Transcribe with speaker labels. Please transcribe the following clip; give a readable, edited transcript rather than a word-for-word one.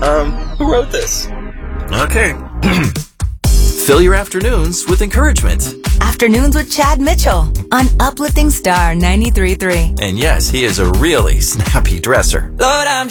Speaker 1: Who wrote this?
Speaker 2: Okay. Fill your afternoons with encouragement.
Speaker 3: Afternoons with Chad Mitchell on Uplifting Star 93.3.
Speaker 2: And yes, he is a really snappy dresser.
Speaker 4: Lord, I'm